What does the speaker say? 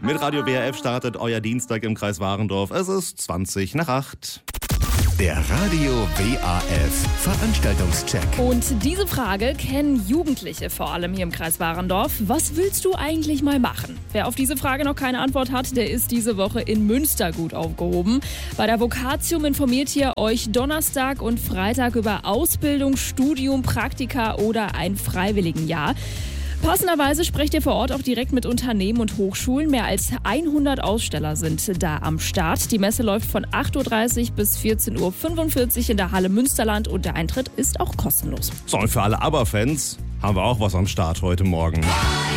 Mit Radio WRF startet euer Dienstag im Kreis Warendorf. Es ist 20:08. Der Radio WAF Veranstaltungscheck. Und diese Frage kennen Jugendliche vor allem hier im Kreis Warendorf. Was willst du eigentlich mal machen? Wer auf diese Frage noch keine Antwort hat, der ist diese Woche in Münster gut aufgehoben. Bei der Vocatium informiert ihr euch Donnerstag und Freitag über Ausbildung, Studium, Praktika oder ein Freiwilligenjahr. Passenderweise sprecht ihr vor Ort auch direkt mit Unternehmen und Hochschulen. Mehr als 100 Aussteller sind da am Start. Die Messe läuft von 8:30 Uhr bis 14:45 Uhr in der Halle Münsterland und der Eintritt ist auch kostenlos. So, und für alle ABBA-Fans haben wir auch was am Start heute Morgen.